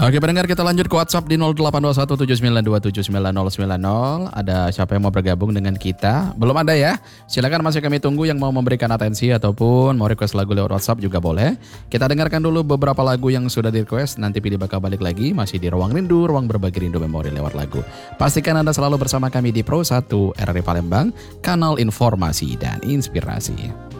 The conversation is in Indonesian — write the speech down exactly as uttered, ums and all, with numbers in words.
Oke pendengar, kita lanjut ke WhatsApp di nol delapan dua satu tujuh sembilan dua tujuh sembilan nol sembilan nol. Ada siapa yang mau bergabung dengan kita? Belum ada ya? Silakan masih kami tunggu yang mau memberikan atensi ataupun mau request lagu lewat WhatsApp juga boleh. Kita dengarkan dulu beberapa lagu yang sudah di request. Nanti Pilih bakal balik lagi masih di Ruang Rindu, Ruang Berbagi Rindu Memori lewat lagu. Pastikan Anda selalu bersama kami di Pro satu R R I Palembang, kanal informasi dan inspirasi.